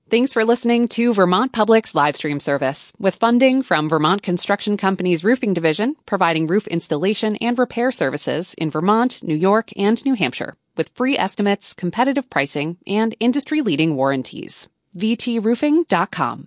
Thanks for listening to Vermont Public's live stream service, with funding from Vermont Construction Company's Roofing Division, providing roof installation and repair services in Vermont, New York, and New Hampshire, with free estimates, competitive pricing, and industry-leading warranties. VTRoofing.com.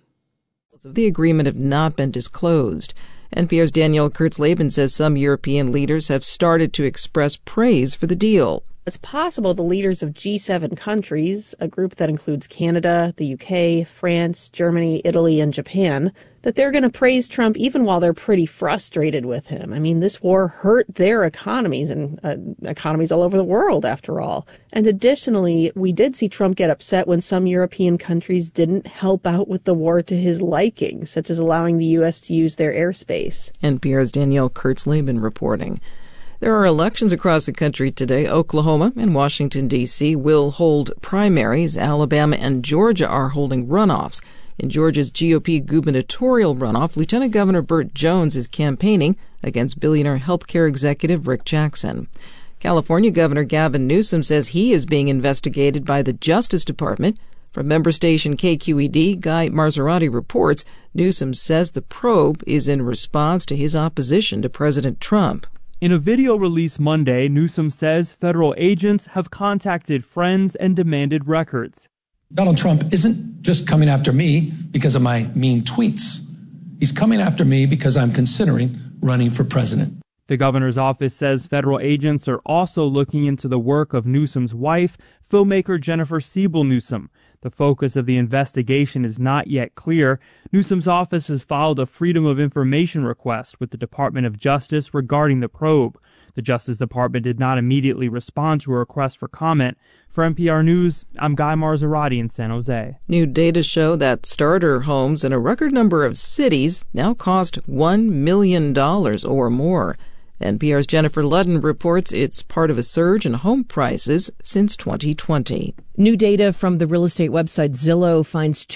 The agreement have not been disclosed. NPR's Danielle Kurtzleben says some European leaders have started to express praise for the deal. It's possible the leaders of G7 countries, a group that includes Canada, the UK, France, Germany, Italy, and Japan, that they're going to praise Trump even while they're pretty frustrated with him. I mean, this war hurt their economies and economies all over the world, after all. And additionally, we did see Trump get upset when some European countries didn't help out with the war to his liking, such as allowing the U.S. to use their airspace. NPR's Danielle Kurtzleben reporting. There are elections across the country today. Oklahoma and Washington, D.C. will hold primaries. Alabama and Georgia are holding runoffs. In Georgia's GOP gubernatorial runoff, Lieutenant Governor Burt Jones is campaigning against billionaire healthcare executive Rick Jackson. California Governor Gavin Newsom says he is being investigated by the Justice Department. From member station KQED, Guy Marzorati reports Newsom says the probe is in response to his opposition to President Trump. In a video released Monday, Newsom says federal agents have contacted friends and demanded records. Donald Trump isn't just coming after me because of my mean tweets. He's coming after me because I'm considering running for president. The governor's office says federal agents are also looking into the work of Newsom's wife, filmmaker Jennifer Siebel Newsom. The focus of the investigation is not yet clear. Newsom's office has filed a Freedom of Information request with the Department of Justice regarding the probe. The Justice Department did not immediately respond to a request for comment. For NPR News, I'm Guy Marzorati in San Jose. New data show that starter homes in a record number of cities now cost $1 million or more. NPR's Jennifer Ludden reports it's part of a surge in home prices since 2020. New data from the real estate website Zillow finds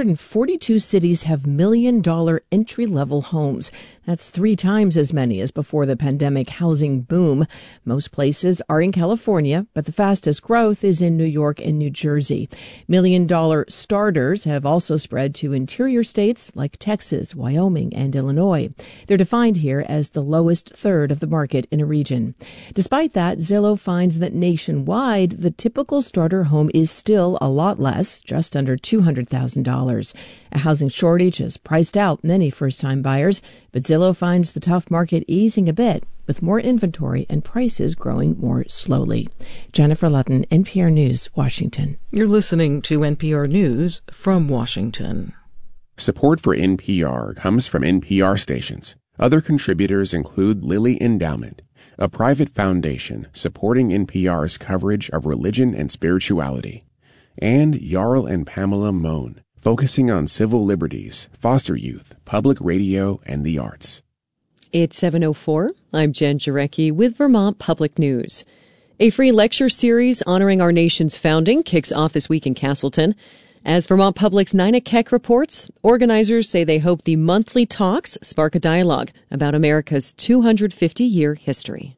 242 cities have million-dollar entry-level homes. That's 3 times as many as before the pandemic housing boom. Most places are in California, but the fastest growth is in New York and New Jersey. Million-dollar starters have also spread to interior states like Texas, Wyoming, and Illinois. They're defined here as the lowest third of the market in a region. Despite that, Zillow finds that nationwide, the typical starter home is still a lot less, just under $200,000. A housing shortage has priced out many first-time buyers, but Zillow finds the tough market easing a bit, with more inventory and prices growing more slowly. Jennifer Ludden, NPR News, Washington. You're listening to NPR News from Washington. Support for NPR comes from NPR stations. Other contributors include Lilly Endowment, a private foundation supporting NPR's coverage of religion and spirituality, and Jarl and Pamela Mohn, focusing on civil liberties, foster youth, public radio, and the arts. It's 7:04. I'm Jen Jarecki with Vermont Public News. A free lecture series honoring our nation's founding kicks off this week in Castleton. As Vermont Public's Nina Keck reports, organizers say they hope the monthly talks spark a dialogue about America's 250-year history.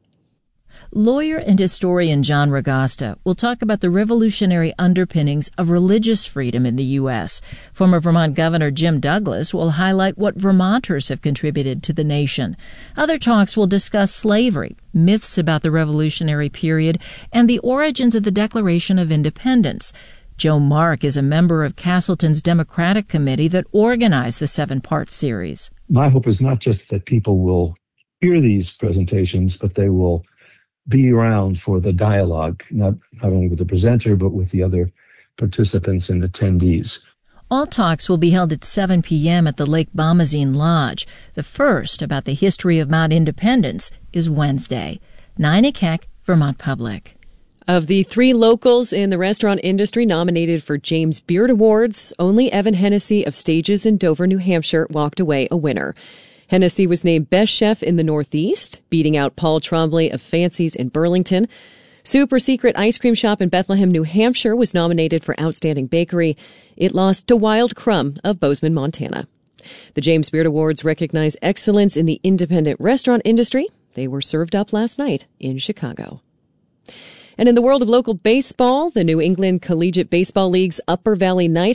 Lawyer and historian John Ragasta will talk about the revolutionary underpinnings of religious freedom in the U.S. Former Vermont Governor Jim Douglas will highlight what Vermonters have contributed to the nation. Other talks will discuss slavery, myths about the Revolutionary period, and the origins of the Declaration of Independence. Joe Mark is a member of Castleton's Democratic Committee that organized the 7-part series. My hope is not just that people will hear these presentations, but they will be around for the dialogue, not only with the presenter, but with the other participants and attendees. All talks will be held at 7 p.m. at the Lake Bomazeen Lodge. The first, about the history of Mount Independence, is Wednesday. Nina Keck, Vermont Public. Of the 3 locals in the restaurant industry nominated for James Beard Awards, only Evan Hennessy of Stages in Dover, New Hampshire, walked away a winner. Hennessy was named Best Chef in the Northeast, beating out Paul Trombley of Fancy's in Burlington. Super Secret Ice Cream Shop in Bethlehem, New Hampshire was nominated for Outstanding Bakery. It lost to Wild Crumb of Bozeman, Montana. The James Beard Awards recognize excellence in the independent restaurant industry. They were served up last night in Chicago. And in the world of local baseball, the New England Collegiate Baseball League's Upper Valley Night